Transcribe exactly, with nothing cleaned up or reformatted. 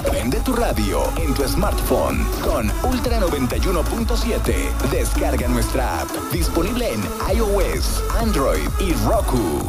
Prende tu radio en tu smartphone con Ultra noventa y uno punto siete. Descarga nuestra app. Disponible en iOS, Android y Roku.